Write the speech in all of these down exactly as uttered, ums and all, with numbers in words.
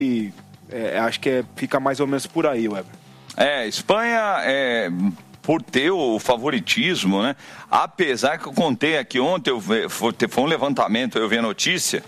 e é, acho que é, fica mais ou menos por aí, Weber. É, Espanha, é, por ter o favoritismo, né? Apesar que eu contei aqui ontem, eu vi, foi, foi um levantamento, eu vi a notícia,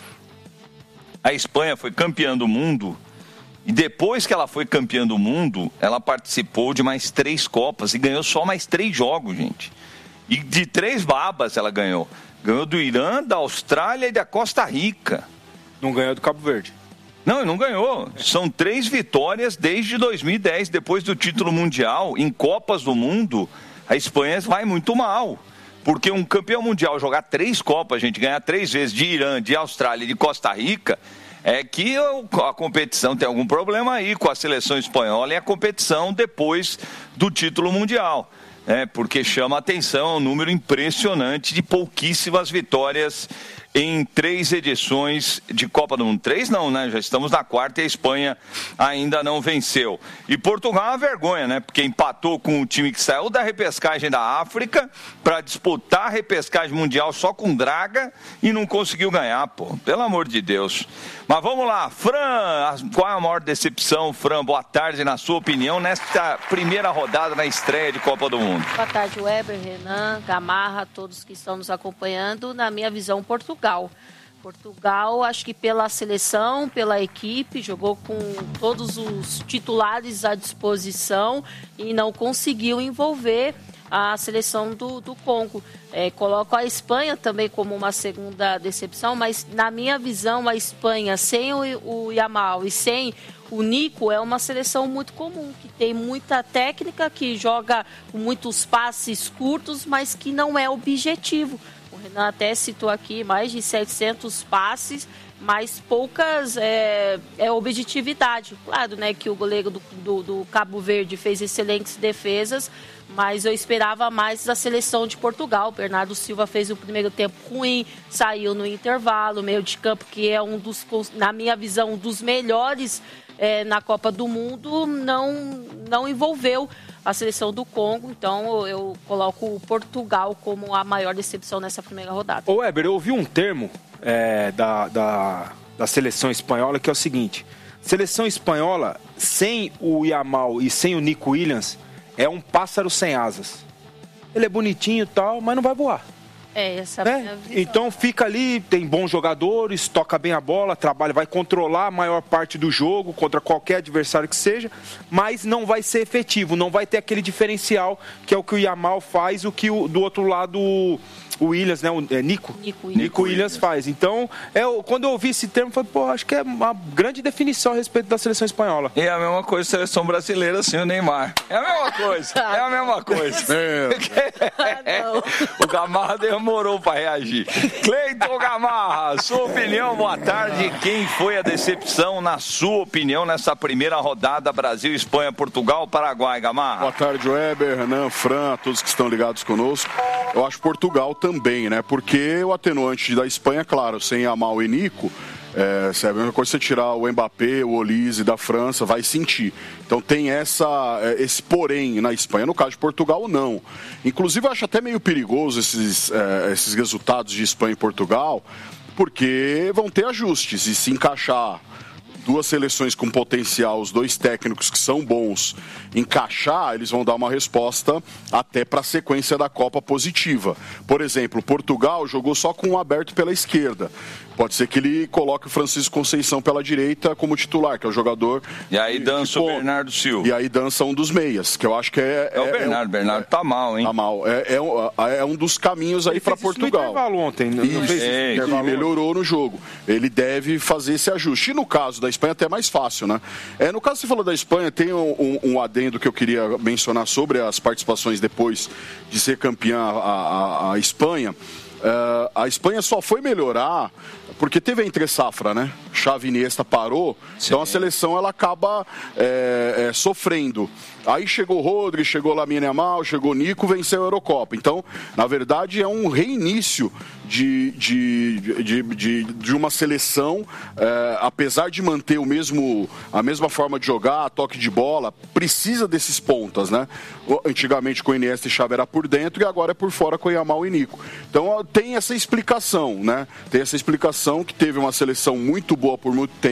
a Espanha foi campeã do mundo. E depois que ela foi campeã do mundo, ela participou de mais três Copas e ganhou só mais três jogos, gente. E de três babas ela ganhou. Ganhou do Irã, da Austrália e da Costa Rica. Não ganhou do Cabo Verde. Não, não ganhou. São três vitórias desde dois mil e dez, depois do título mundial. Em Copas do Mundo, a Espanha vai muito mal. Porque um campeão mundial jogar três Copas, gente, ganhar três vezes de Irã, de Austrália e de Costa Rica... É que a competição tem algum problema aí com a seleção espanhola e a competição depois do título mundial. É, porque chama a atenção um número impressionante de pouquíssimas vitórias em três edições de Copa do Mundo. Três não, né? Já estamos na quarta e a Espanha ainda não venceu. E Portugal é uma vergonha, né? Porque empatou com o time que saiu da repescagem da África para disputar a repescagem mundial só com Draga e não conseguiu ganhar, pô. Pelo amor de Deus. Mas vamos lá, Fran, qual é a maior decepção, Fran? Boa tarde, na sua opinião, nesta primeira rodada na estreia de Copa do Mundo. Boa tarde, Weber, Renan, Gamarra, todos que estão nos acompanhando. Na minha visão, Portugal. Portugal, acho que pela seleção, pela equipe, jogou com todos os titulares à disposição e não conseguiu envolver a seleção do, do Congo. É, coloco a Espanha também como uma segunda decepção, mas na minha visão a Espanha sem o, o Yamal e sem o Nico é uma seleção muito comum, que tem muita técnica, que joga com muitos passes curtos, mas que não é objetivo. O Renan até citou aqui mais de setecentos passes, mas poucas é, é objetividade. Claro, né, que o goleiro do, do, do Cabo Verde fez excelentes defesas, mas eu esperava mais da seleção de Portugal. Bernardo Silva fez o primeiro tempo ruim, saiu no intervalo, meio de campo que é um dos, na minha visão, um dos melhores é, na Copa do Mundo, não, não envolveu a seleção do Congo, então eu coloco o Portugal como a maior decepção nessa primeira rodada. Ô Weber, eu ouvi um termo é, da, da, da seleção espanhola que é o seguinte: seleção espanhola sem o Yamal e sem o Nico Williams é um pássaro sem asas. Ele é bonitinho e tal, mas não vai voar. É, essa é a né? minha visão. Então fica ali, tem bons jogadores, toca bem a bola, trabalha, vai controlar a maior parte do jogo contra qualquer adversário que seja, mas não vai ser efetivo, não vai ter aquele diferencial que é o que o Yamal faz, o que o, do outro lado o, o Williams, né? O, é, Nico, Nico, Nico, Nico Williams faz. Então, é, quando eu ouvi esse termo, eu falei, pô, acho que é uma grande definição a respeito da seleção espanhola. E é a mesma coisa a seleção brasileira sem o Neymar. É a mesma coisa, é a mesma coisa. Ah, o Gamarra demorou para reagir. Cleiton Gamarra, sua opinião, boa tarde. Quem foi a decepção, na sua opinião, nessa primeira rodada Brasil, Espanha, Portugal, Paraguai, Gamarra? Boa tarde, Weber, Renan, Fran, todos que estão ligados conosco. Eu acho Portugal também, né? Porque o atenuante da Espanha, claro, sem Yamal e Nico, é, sabe, a mesma coisa você tirar o Mbappé, o Olise da França, vai sentir. Então tem essa, esse porém na Espanha. No caso de Portugal, não. Inclusive, eu acho até meio perigoso esses, é, esses resultados de Espanha e Portugal, porque vão ter ajustes e se encaixar duas seleções com potencial, os dois técnicos que são bons, encaixar, eles vão dar uma resposta até para a sequência da Copa positiva. Por exemplo, Portugal jogou só com um aberto pela esquerda. Pode ser que ele coloque o Francisco Conceição pela direita como titular, que é o jogador... E aí dança o Bernardo Silva. E aí dança um dos meias, que eu acho que é... É, é o Bernardo, é, Bernardo tá mal, hein? Tá mal. É, é, é um dos caminhos aí para Portugal. Ele fez ontem, não isso, fez é, isso. E melhorou no jogo. Ele deve fazer esse ajuste. E no caso da Espanha até é mais fácil, né? É, no caso que você falou da Espanha, tem um, um, um adendo que eu queria mencionar sobre as participações depois de ser campeã a, a, a Espanha. Uh, a Espanha só foi melhorar porque teve a entre-safra, né? Xavi Iniesta parou, sim. Então a seleção ela acaba é, é, sofrendo. Aí chegou o Rodri, chegou o Lamine Yamal, chegou o Nico, venceu a Eurocopa. Então, na verdade, é um reinício de, de, de, de, de uma seleção, é, apesar de manter o mesmo, a mesma forma de jogar, toque de bola, precisa desses pontas, né? Antigamente com o Iniesta e Xavi era por dentro e agora é por fora com o Yamal e Nico. Então tem essa explicação, né? Tem essa explicação que teve uma seleção muito boa por muito tempo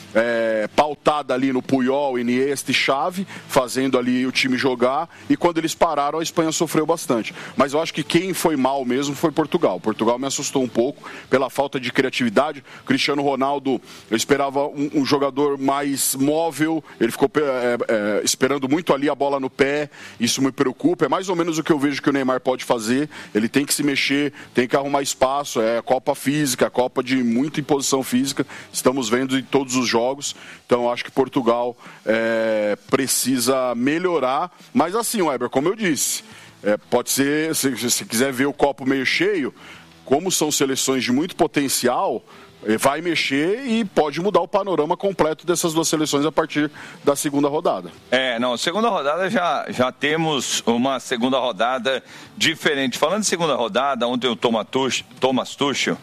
é, pautada ali no Puyol, Iniesta e Xavi, fazendo ali o time jogar, e quando eles pararam, a Espanha sofreu bastante. Mas eu acho que quem foi mal mesmo foi Portugal. Portugal me assustou um pouco pela falta de criatividade. Cristiano Ronaldo, eu esperava um, um jogador mais móvel, ele ficou é, é, esperando muito ali a bola no pé, isso me preocupa. É mais ou menos o que eu vejo que o Neymar pode fazer, ele tem que se mexer, tem que arrumar espaço, é Copa física, Copa de muita imposição física, estamos vendo em todos os jogos, então eu acho que Portugal é, precisa melhorar, mas assim, Weber, como eu disse, é, pode ser, se, se quiser ver o copo meio cheio, como são seleções de muito potencial, vai mexer e pode mudar o panorama completo dessas duas seleções a partir da segunda rodada. É, não, segunda rodada já, já temos uma segunda rodada diferente. Falando de segunda rodada, ontem o Thomas Tuchel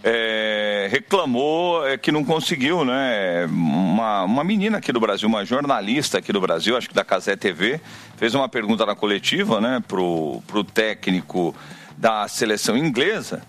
é, reclamou é, que não conseguiu, né? Uma, uma menina aqui do Brasil, uma jornalista aqui do Brasil, acho que da Cazé T V, fez uma pergunta na coletiva, né, pro, pro técnico da seleção inglesa.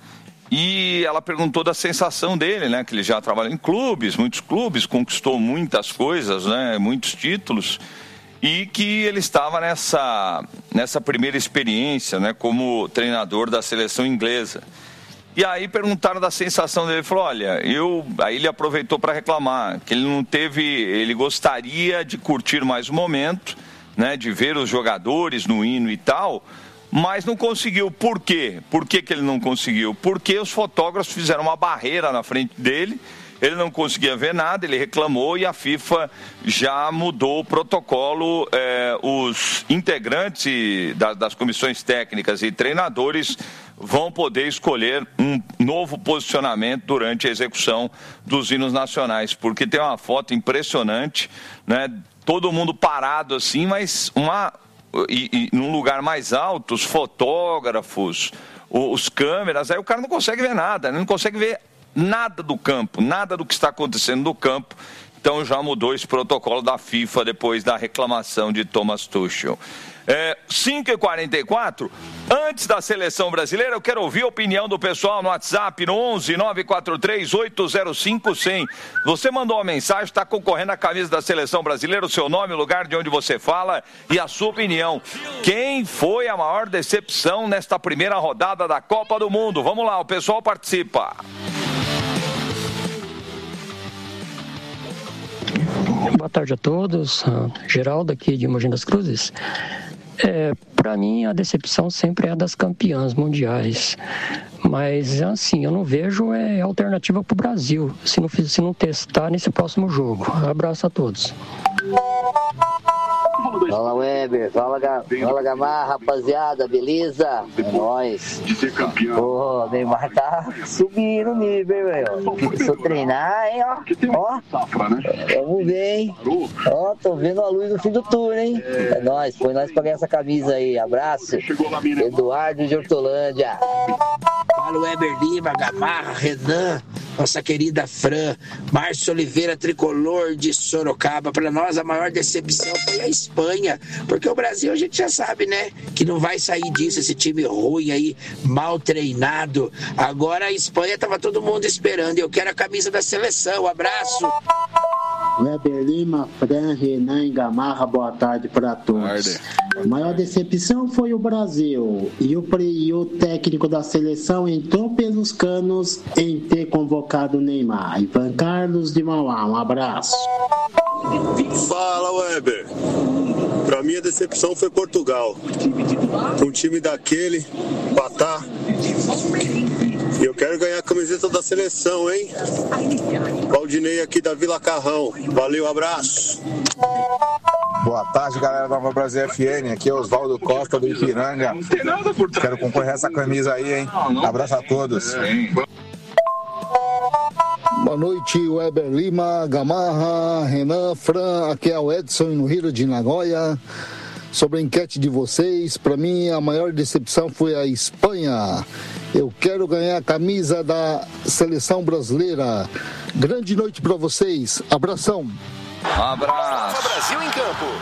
E ela perguntou da sensação dele, né? Que ele já trabalhou em clubes, muitos clubes, conquistou muitas coisas, né? Muitos títulos. E que ele estava nessa, nessa primeira experiência, né? Como treinador da seleção inglesa. E aí perguntaram da sensação dele. Ele falou, olha, eu... Aí ele aproveitou para reclamar, que ele não teve... Ele gostaria de curtir mais o momento, né? De ver os jogadores no hino e tal... Mas não conseguiu. Por quê? Por que que ele não conseguiu? Porque os fotógrafos fizeram uma barreira na frente dele, ele não conseguia ver nada, ele reclamou e a FIFA já mudou o protocolo. Eh, os integrantes da, das comissões técnicas e treinadores vão poder escolher um novo posicionamento durante a execução dos hinos nacionais, porque tem uma foto impressionante, né? Todo mundo parado assim, mas uma... E, e num lugar mais alto, os fotógrafos, os, os câmeras, aí o cara não consegue ver nada, né? Não consegue ver nada do campo, nada do que está acontecendo no campo. Então já mudou esse protocolo da FIFA depois da reclamação de Thomas Tuchel. É, cinco e quarenta e quatro, antes da seleção brasileira, eu quero ouvir a opinião do pessoal no WhatsApp, no onze nove quatro três oito zero cinco cem. Você mandou uma mensagem, está concorrendo à camisa da seleção brasileira, o seu nome, o lugar de onde você fala e a sua opinião. Quem foi a maior decepção nesta primeira rodada da Copa do Mundo? Vamos lá, o pessoal participa. Boa tarde a todos, Geraldo aqui de Mogi das Cruzes. É, para mim a decepção sempre é a das campeãs mundiais, mas assim, eu não vejo é, alternativa para o Brasil se não, se não testar nesse próximo jogo. Abraço a todos. Fala Weber, fala, fala Gamarra, rapaziada, beleza? É nóis. Pô, o Neymar tá subindo o nível, velho. Começou a treinar, hein, ó. Ó, vamos ver, hein. Ó, tô vendo a luz no fim do túnel, hein. É nóis, foi nós pra ganhar essa camisa aí. Abraço. Eduardo de Hortolândia. Fala Weber Lima, Gamarra, Renan, nossa querida Fran, Márcio Oliveira, tricolor de Sorocaba. Para nós a maior decepção foi a Espanha, porque o Brasil a gente já sabe, né, que não vai sair disso, esse time ruim aí, mal treinado. Agora a Espanha tava todo mundo esperando e eu quero a camisa da seleção. Abraço. Weber Lima, Fran, Renan e Gamarra, boa tarde para todos. A maior decepção foi o Brasil e o, e o técnico da seleção entrou pelos canos em ter convocado o Neymar. Ivan Carlos de Mauá, um abraço. Fala Weber, pra mim a decepção foi Portugal, um time daquele, Patá, e eu quero ganhar a camiseta da seleção, hein? Valdinei aqui da Vila Carrão, valeu, abraço. Boa tarde, galera da Nova Brasil F N, aqui é Oswaldo Costa do Ipiranga, quero concorrer a essa camisa aí, hein? Abraço a todos. Boa noite, Weber Lima, Gamarra, Renan, Fran, aqui é o Edson no Rio de Nagoya. Sobre a enquete de vocês, para mim a maior decepção foi a Espanha. Eu quero ganhar a camisa da seleção brasileira. Grande noite para vocês, abração. Abraço. Brasil em campo.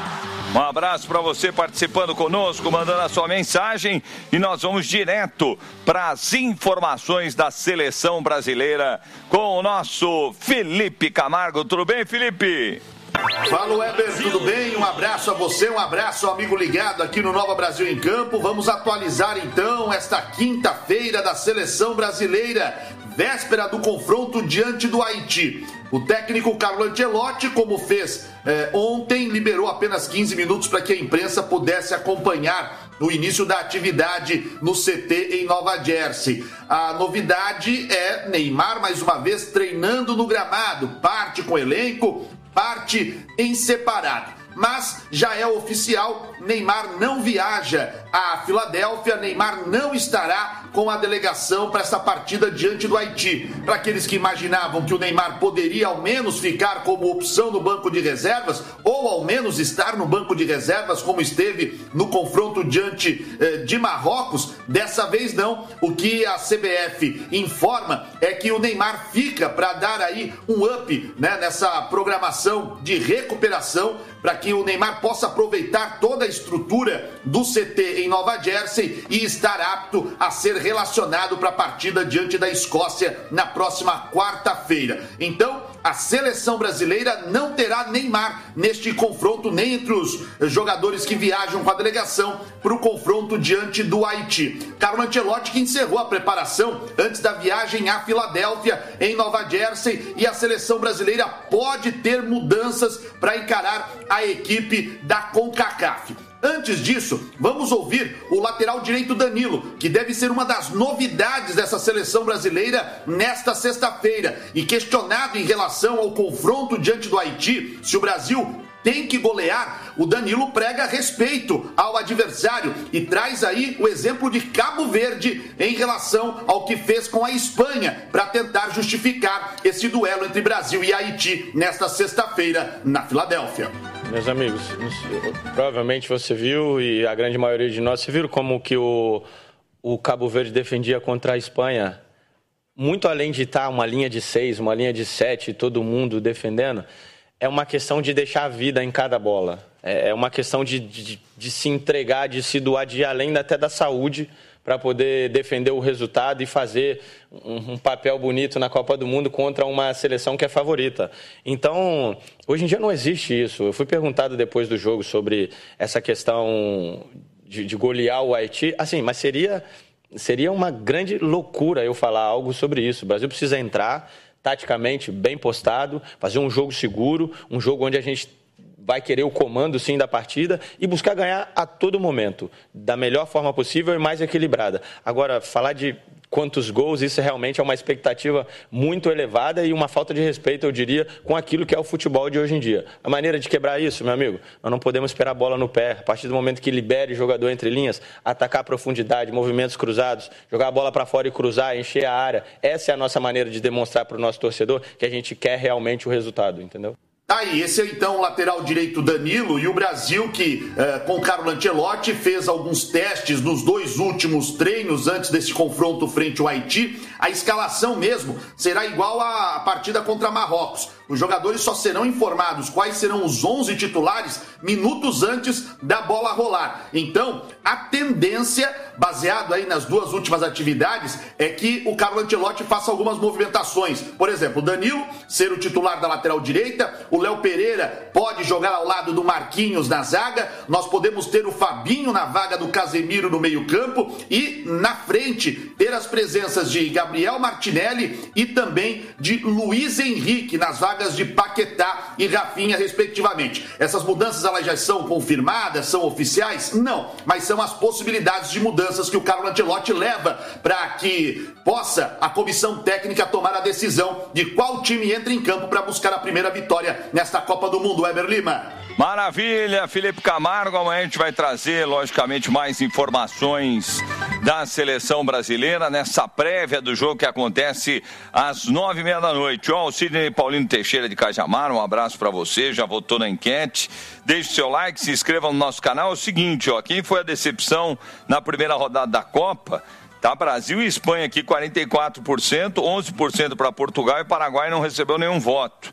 Um abraço para você participando conosco, mandando a sua mensagem, e nós vamos direto para as informações da seleção brasileira com o nosso Felipe Camargo. Tudo bem, Felipe? Fala, Weber, tudo bem? Um abraço a você, um abraço, amigo ligado aqui no Nova Brasil em Campo. Vamos atualizar então esta quinta-feira da seleção brasileira, véspera do confronto diante do Haiti. O técnico Carlo Ancelotti, como fez eh, ontem, liberou apenas quinze minutos para que a imprensa pudesse acompanhar no início da atividade no C T em Nova Jersey. A novidade é Neymar, mais uma vez, treinando no gramado, parte com o elenco, parte em separado. Mas já é oficial, Neymar não viaja à Filadélfia, Neymar não estará com a delegação para essa partida diante do Haiti. Para aqueles que imaginavam que o Neymar poderia ao menos ficar como opção no banco de reservas, ou ao menos estar no banco de reservas como esteve no confronto diante eh, de Marrocos, dessa vez não. O que a C B F informa é que o Neymar fica para dar aí um up, né, nessa programação de recuperação, para que o Neymar possa aproveitar toda a estrutura do C T em Nova Jersey e estar apto a ser relacionado para a partida diante da Escócia na próxima quarta-feira. Então, a seleção brasileira não terá Neymar neste confronto, nem entre os jogadores que viajam com a delegação para o confronto diante do Haiti. Carlo Ancelotti, que encerrou a preparação antes da viagem à Filadélfia, em Nova Jersey, e a seleção brasileira pode ter mudanças para encarar a equipe da CONCACAF. Antes disso, vamos ouvir o lateral direito Danilo, que deve ser uma das novidades dessa seleção brasileira nesta sexta-feira. E questionado em relação ao confronto diante do Haiti, se o Brasil tem que golear, o Danilo prega respeito ao adversário e traz aí o exemplo de Cabo Verde em relação ao que fez com a Espanha para tentar justificar esse duelo entre Brasil e Haiti nesta sexta-feira na Filadélfia. Meus amigos, provavelmente você viu, e a grande maioria de nós, você viu como que o, o Cabo Verde defendia contra a Espanha, muito além de estar uma linha de seis, uma linha de sete, todo mundo defendendo, é uma questão de deixar a vida em cada bola. É uma questão de, de, de se entregar, de se doar, de ir além até da saúde, para poder defender o resultado e fazer um, um papel bonito na Copa do Mundo contra uma seleção que é favorita. Então, hoje em dia não existe isso. Eu fui perguntado depois do jogo sobre essa questão de, de golear o Haiti. Assim, mas seria, seria uma grande loucura eu falar algo sobre isso. O Brasil precisa entrar taticamente bem postado, fazer um jogo seguro, um jogo onde a gente vai querer o comando, sim, da partida e buscar ganhar a todo momento, da melhor forma possível e mais equilibrada. Agora, falar de quantos gols, isso realmente é uma expectativa muito elevada e uma falta de respeito, eu diria, com aquilo que é o futebol de hoje em dia. A maneira de quebrar isso, meu amigo, nós não podemos esperar a bola no pé. A partir do momento que libere o jogador entre linhas, atacar a profundidade, movimentos cruzados, jogar a bola para fora e cruzar, encher a área. Essa é a nossa maneira de demonstrar para o nosso torcedor que a gente quer realmente o resultado, entendeu? Tá aí, esse é então o lateral direito Danilo, e o Brasil que, eh, com Carlo Ancelotti, fez alguns testes nos dois últimos treinos antes desse confronto frente ao Haiti. A escalação mesmo será igual à partida contra Marrocos. Os jogadores só serão informados quais serão os onze titulares minutos antes da bola rolar. Então, a tendência, baseado aí nas duas últimas atividades, é que o Carlo Ancelotti faça algumas movimentações. Por exemplo, o Danilo ser o titular da lateral direita, o Léo Pereira pode jogar ao lado do Marquinhos na zaga, nós podemos ter o Fabinho na vaga do Casemiro no meio-campo e, na frente, ter as presenças de Gabriel Martinelli e também de Luiz Henrique nas vagas de Paquetá e Rafinha, respectivamente. Essas mudanças, elas já são confirmadas, são oficiais? Não, mas são as possibilidades de mudanças que o Carlo Ancelotti leva para que possa a comissão técnica tomar a decisão de qual time entra em campo para buscar a primeira vitória nesta Copa do Mundo. Weber Lima. Maravilha, Felipe Camargo. Amanhã a gente vai trazer, logicamente, mais informações da seleção brasileira nessa prévia do jogo que acontece às nove e meia da noite. Ó, o Sidney Paulino Teixeira de Cajamar, um abraço para você, já votou na enquete. Deixe seu like, se inscreva no nosso canal. É o seguinte, ó, quem foi a decepção na primeira rodada da Copa? Tá, Brasil e Espanha aqui, quarenta e quatro por cento, onze por cento para Portugal, e Paraguai não recebeu nenhum voto.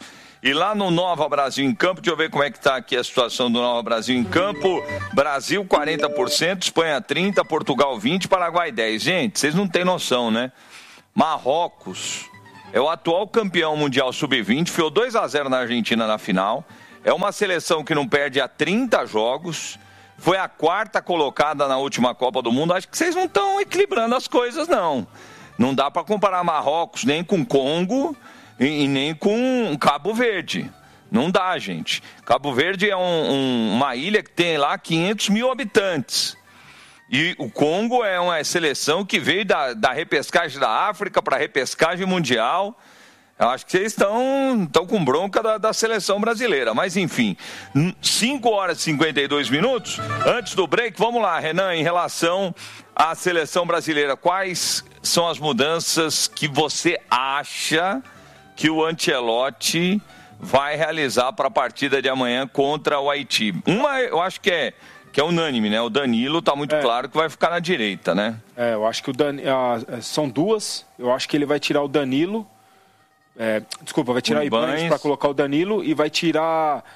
E lá no Nova Brasil em Campo, deixa eu ver como é que está aqui a situação do Nova Brasil em Campo. Brasil quarenta por cento, Espanha trinta por cento, Portugal vinte por cento, Paraguai dez por cento. Gente, vocês não têm noção, né? Marrocos é o atual campeão mundial sub vinte, foi dois a zero na Argentina na final. É uma seleção que não perde há trinta jogos. Foi a quarta colocada na última Copa do Mundo. Acho que vocês não estão equilibrando as coisas, não. Não dá para comparar Marrocos nem com Congo e, e nem com Cabo Verde. Não dá, gente. Cabo Verde é um, um, uma ilha que tem lá quinhentos mil habitantes. E o Congo é uma seleção que veio da, da repescagem da África para a repescagem mundial. Eu acho que vocês estão, estão com bronca da, da seleção brasileira. Mas, enfim, cinco horas e cinquenta e dois minutos. Antes do break, vamos lá, Renan, em relação à seleção brasileira. Quais são as mudanças que você acha que o Ancelotti vai realizar para a partida de amanhã contra o Haiti? Uma, eu acho que é, que é unânime, né? O Danilo está muito é. claro que vai ficar na direita, né? É, eu acho que o Dan... são duas. Eu acho que ele vai tirar o Danilo. É, desculpa, vai tirar o Ibanez para colocar o Danilo e vai tirar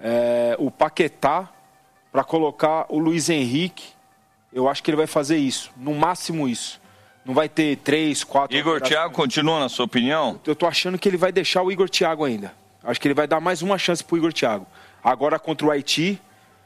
é, o Paquetá para colocar o Luiz Henrique. Eu acho que ele vai fazer isso, no máximo isso. Não vai ter três, quatro... Igor Thiago continua, na sua opinião? Eu tô achando que ele vai deixar o Igor Thiago ainda. Acho que ele vai dar mais uma chance pro Igor Thiago. Agora contra o Haiti,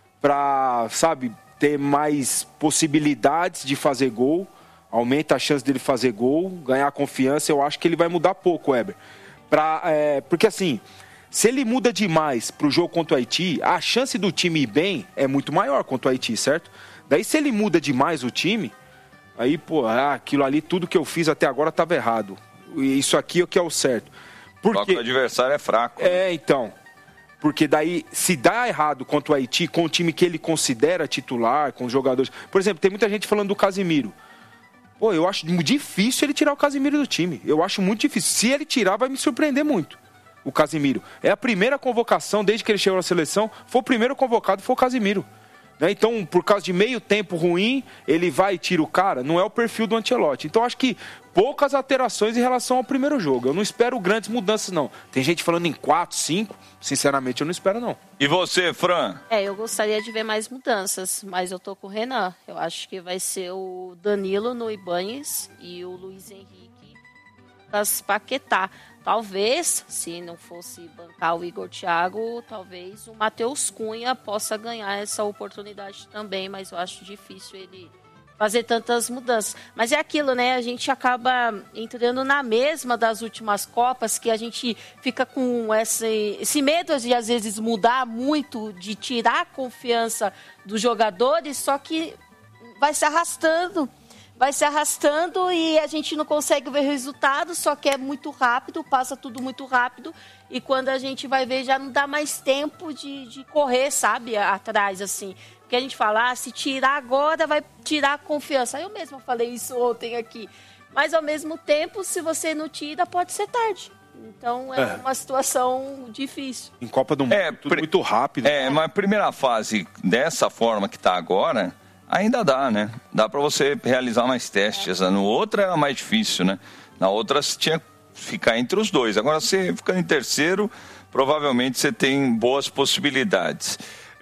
para, sabe, ter mais possibilidades de fazer gol, aumenta a chance dele fazer gol, ganhar confiança. Eu acho que ele vai mudar pouco, Weber. Pra, é, porque assim, se ele muda demais pro jogo contra o Haiti, a chance do time ir bem é muito maior contra o Haiti, certo? Daí se ele muda demais o time, aí, pô, ah, aquilo ali, tudo que eu fiz até agora estava errado. Isso aqui é o que é o certo. Porque o adversário é fraco. Né? É, então. Porque daí, se dá errado contra o Haiti, com o time que ele considera titular, com os jogadores... Por exemplo, tem muita gente falando do Casimiro. Pô, eu acho difícil ele tirar o Casimiro do time. Eu acho muito difícil. Se ele tirar, vai me surpreender muito, o Casimiro. É a primeira convocação, desde que ele chegou na seleção, foi o primeiro convocado, foi o Casimiro. Né? Então, por causa de meio tempo ruim, ele vai e tira o cara. Não é o perfil do Ancelotti. Então, acho que poucas alterações em relação ao primeiro jogo. Eu não espero grandes mudanças, não. Tem gente falando em quatro, cinco. Sinceramente, eu não espero, não. E você, Fran? É, eu gostaria de ver mais mudanças, mas eu tô com o Renan. Eu acho que vai ser o Danilo no Ibanez e o Luiz Henrique das Paquetá. Talvez, se não fosse bancar o Igor Thiago, talvez o Matheus Cunha possa ganhar essa oportunidade também, mas eu acho difícil ele fazer tantas mudanças. Mas é aquilo, né? A gente acaba entrando na mesma das últimas Copas, que a gente fica com esse, esse medo de, às vezes, mudar muito, de tirar a confiança dos jogadores, só que vai se arrastando. Vai se arrastando e a gente não consegue ver resultado, só que é muito rápido, passa tudo muito rápido. E quando a gente vai ver, já não dá mais tempo de, de correr, sabe, atrás, assim. Porque a gente fala, ah, se tirar agora, vai tirar a confiança. Eu mesma falei isso ontem aqui. Mas, ao mesmo tempo, se você não tira, pode ser tarde. Então, é, é. uma situação difícil. Em Copa do Mundo, é, tudo muito rápido. É, mas a primeira fase, dessa forma que está agora... Ainda dá, né? Dá para você realizar mais testes. No outro era mais difícil, né? Na outra você tinha que ficar entre os dois. Agora você ficando em terceiro, provavelmente você tem boas possibilidades.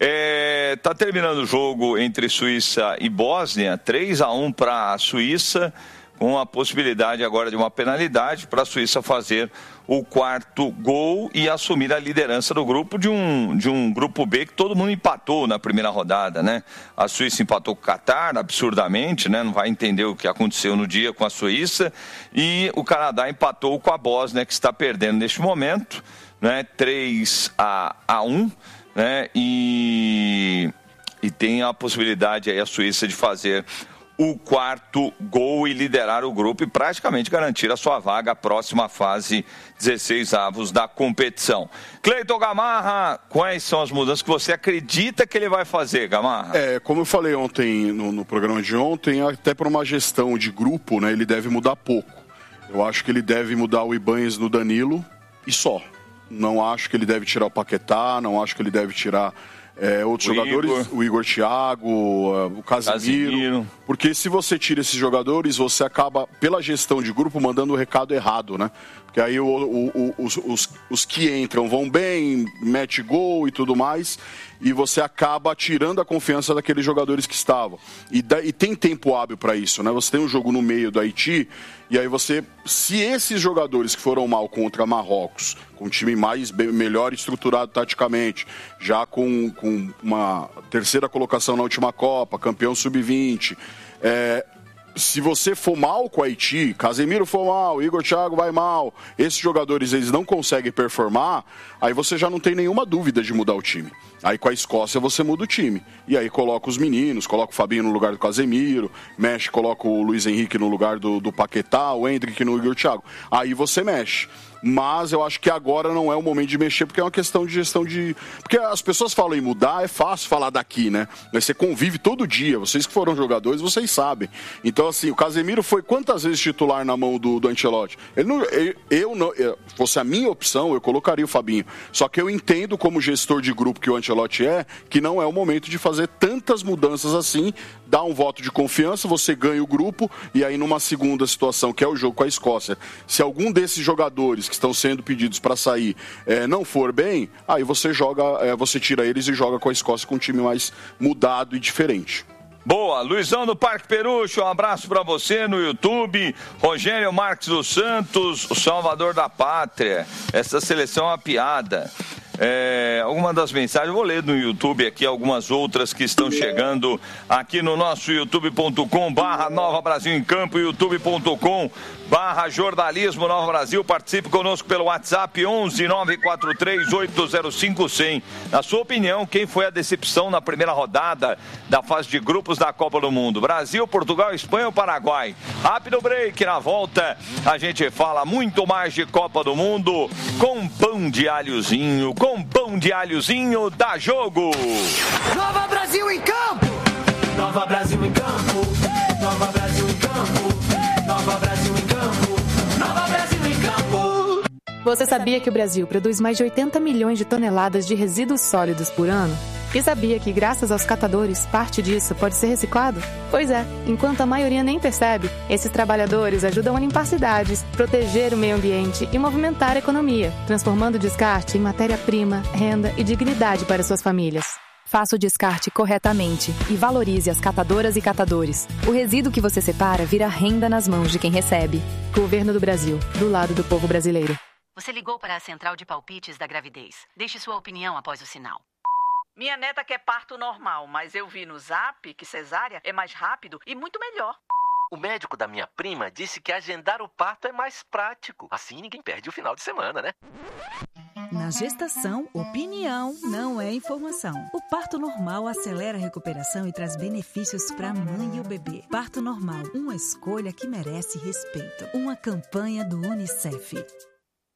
É, tá terminando o jogo entre Suíça e Bósnia, três a um para a Suíça, com a possibilidade agora de uma penalidade para a Suíça fazer o quarto gol e assumir a liderança do grupo de um, de um grupo B que todo mundo empatou na primeira rodada, né? A Suíça empatou com o Catar, absurdamente, né? Não vai entender o que aconteceu no dia com a Suíça. E o Canadá empatou com a Bósnia, que está perdendo neste momento, né? três a um, né? E, e tem a possibilidade aí a Suíça de fazer o quarto gol e liderar o grupo e praticamente garantir a sua vaga à próxima fase, dezesseis avos da competição. Cleiton Gamarra, quais são as mudanças que você acredita que ele vai fazer, Gamarra? É, como eu falei ontem, no, no programa de ontem, até para uma gestão de grupo, né, ele deve mudar pouco. Eu acho que ele deve mudar o Ibanez no Danilo e só. Não acho que ele deve tirar o Paquetá, não acho que ele deve tirar... É, outros o jogadores, Igor. o Igor Thiago, o Casimiro, Casimiro, porque se você tira esses jogadores, você acaba, pela gestão de grupo, mandando o recado errado, né? Porque que aí o, o, o, os, os, os que entram vão bem, mete gol e tudo mais, e você acaba tirando a confiança daqueles jogadores que estavam. E, da, e tem tempo hábil para isso, né? Você tem um jogo no meio do Haiti, e aí você, se esses jogadores que foram mal contra Marrocos, com um time mais melhor estruturado taticamente, já com, com uma terceira colocação na última Copa, campeão sub vinte, é, se você for mal com o Haiti, Casemiro for mal, Igor Thiago vai mal, esses jogadores eles não conseguem performar, aí você já não tem nenhuma dúvida de mudar o time. Aí com a Escócia você muda o time. E aí coloca os meninos, coloca o Fabinho no lugar do Casemiro, mexe, coloca o Luiz Henrique no lugar do, do Paquetá, o Endrick no Igor Thiago. Aí você mexe. Mas eu acho que agora não é o momento de mexer, porque é uma questão de gestão de... Porque as pessoas falam em mudar, é fácil falar daqui, né? Você convive todo dia, vocês que foram jogadores, vocês sabem. Então, assim, o Casemiro foi quantas vezes titular na mão do, do Ancelotti? Ele não, eu, eu não... Eu, fosse a minha opção, eu colocaria o Fabinho. Só que eu entendo, como gestor de grupo que o Ancelotti é, que não é o momento de fazer tantas mudanças assim, dá um voto de confiança, você ganha o grupo, e aí numa segunda situação, que é o jogo com a Escócia, se algum desses jogadores que estão sendo pedidos para sair é, não for bem, aí você joga, é, você tira eles e joga com a Escócia com um time mais mudado e diferente. Boa, Luizão do Parque Perucho, um abraço para você no YouTube. Rogério Marques dos Santos, o salvador da pátria. Essa seleção é uma piada. É, alguma das mensagens, eu vou ler no YouTube aqui, algumas outras que estão chegando aqui no nosso youtube ponto com barra Nova Brasil em Campo, youtube ponto com barra Jornalismo Nova Brasil. Participe conosco pelo WhatsApp onze nove quatro três oito zero cinco cem. Na sua opinião, quem foi a decepção na primeira rodada da fase de grupos da Copa do Mundo? Brasil, Portugal, Espanha ou Paraguai? Rápido break, na volta a gente fala muito mais de Copa do Mundo com pão de alhozinho, com pão de alhozinho da Jogo. Nova Brasil em campo! Nova Brasil em campo! Nova Brasil em campo! Nova Brasil em campo! Nova Brasil em campo! Você sabia que o Brasil produz mais de oitenta milhões de toneladas de resíduos sólidos por ano? E sabia que, graças aos catadores, parte disso pode ser reciclado? Pois é, enquanto a maioria nem percebe, esses trabalhadores ajudam a limpar cidades, proteger o meio ambiente e movimentar a economia, transformando o descarte em matéria-prima, renda e dignidade para suas famílias. Faça o descarte corretamente e valorize as catadoras e catadores. O resíduo que você separa vira renda nas mãos de quem recebe. Governo do Brasil, do lado do povo brasileiro. Você ligou para a Central de Palpites da Gravidez. Deixe sua opinião após o sinal. Minha neta quer parto normal, mas eu vi no Zap que cesárea é mais rápido e muito melhor. O médico da minha prima disse que agendar o parto é mais prático. Assim ninguém perde o final de semana, né? Na gestação, opinião não é informação. O parto normal acelera a recuperação e traz benefícios para a mãe e o bebê. Parto normal, uma escolha que merece respeito. Uma campanha do Unicef.